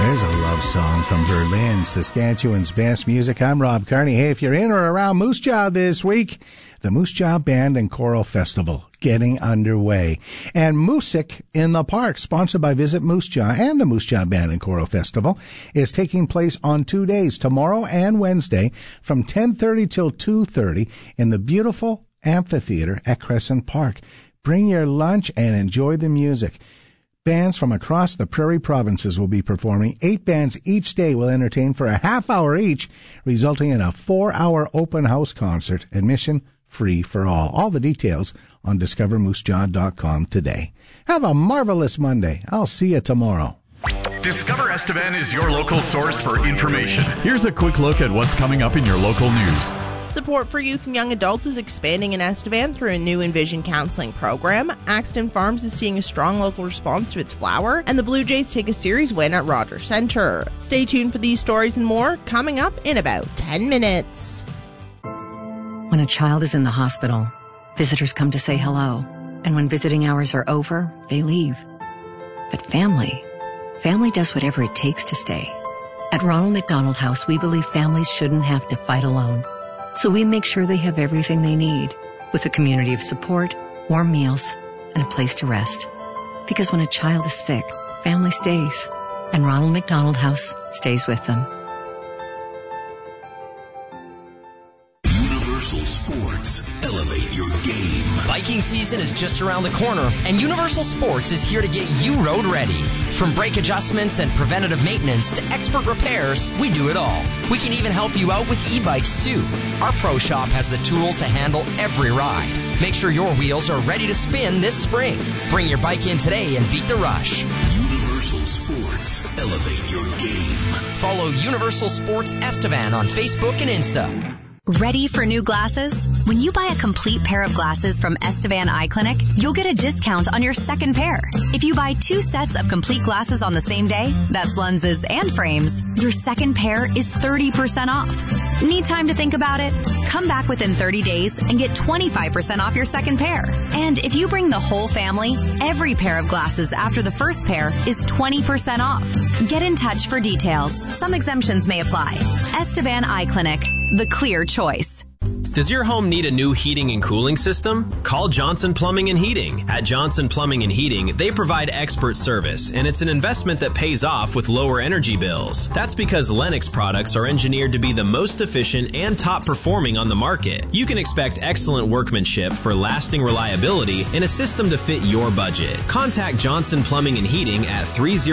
There's a love song from Berlin, Saskatchewan's best music. I'm Rob Carney. Hey, if you're in or around Moose Jaw this week, the Moose Jaw Band and Choral Festival getting underway. And Music in the Park, sponsored by Visit Moose Jaw and the Moose Jaw Band and Choral Festival, is taking place on 2 days, tomorrow and Wednesday, from 10:30 till 2:30 in the beautiful amphitheater at Crescent Park. Bring your lunch and enjoy the music. Bands from across the Prairie provinces will be performing. 8 bands each day will entertain for a half hour each, resulting in a 4-hour open house concert. Admission free for all. All the details on discovermoosejaw.com today. Have a marvelous Monday. I'll see you tomorrow. Discover Estevan is your local source for information. Here's a quick look at what's coming up in your local news. Support for youth and young adults is expanding in Estevan through a new Envision counseling program. Axton Farms is seeing a strong local response to its flower, and the Blue Jays take a series win at Rogers Centre. Stay tuned for these stories and more coming up in about 10 minutes. When a child is in the hospital, visitors come to say hello, and when visiting hours are over, they leave. But family does whatever it takes to stay. At Ronald McDonald House, we believe families shouldn't have to fight alone. So we make sure they have everything they need, with a community of support, warm meals, and a place to rest. Because when a child is sick, family stays, and Ronald McDonald House stays with them. Universal Sports. Elevate your game. Biking season is just around the corner, and Universal Sports is here to get you road ready. From brake adjustments and preventative maintenance to expert repairs, we do it all. We can even help you out with e-bikes too. Our pro shop has the tools to handle every ride. Make sure your wheels are ready to spin this spring. Bring your bike in today and beat the rush. Universal Sports. Elevate your game. Follow Universal Sports Estevan on Facebook and Insta. Ready for new glasses? When you buy a complete pair of glasses from Estevan Eye Clinic, you'll get a discount on your second pair. If you buy 2 sets of complete glasses on the same day, that's lenses and frames, your second pair is 30% off. Need time to think about it? Come back within 30 days and get 25% off your second pair. And if you bring the whole family, every pair of glasses after the first pair is 20% off. Get in touch for details. Some exemptions may apply. Estevan Eye Clinic, the clear choice. Does your home need a new heating and cooling system? Call Johnson Plumbing and Heating. At Johnson Plumbing and Heating, they provide expert service, and it's an investment that pays off with lower energy bills. That's because Lennox products are engineered to be the most efficient and top performing on the market. You can expect excellent workmanship for lasting reliability in a system to fit your budget. Contact Johnson Plumbing and Heating at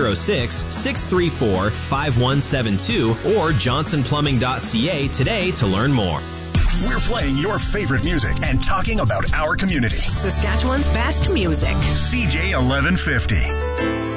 306-634-5172 or johnsonplumbing.ca today to learn more. We're playing your favorite music and talking about our community. Saskatchewan's best music. CJ 1150.